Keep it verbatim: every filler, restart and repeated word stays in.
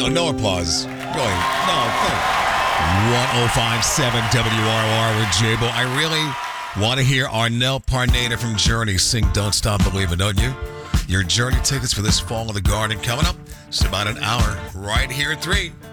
No, no applause. Really, no, thank ten fifty-seven W R R with J-Bo. I really want to hear Arnel Parnada from Journey sing Don't Stop Believing, don't you? Your Journey tickets for this fall of the Garden coming up. It's about an hour right here at three.